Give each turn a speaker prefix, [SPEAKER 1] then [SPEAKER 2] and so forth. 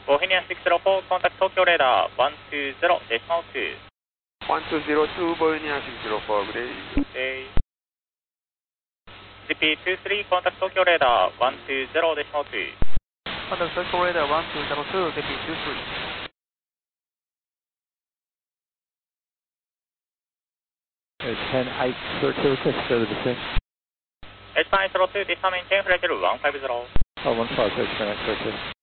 [SPEAKER 1] Bohemian 604, contact Tokyo radar 120.2.
[SPEAKER 2] 1202, Bohemian 604, good day.
[SPEAKER 1] Okay. GP23, contact Tokyo radar 120.2.
[SPEAKER 3] Contact Tokyo radar 1202, GP23.
[SPEAKER 4] 10-802, further descent.
[SPEAKER 1] H902, this time in 10, flight level 150.
[SPEAKER 4] 150, 10-802.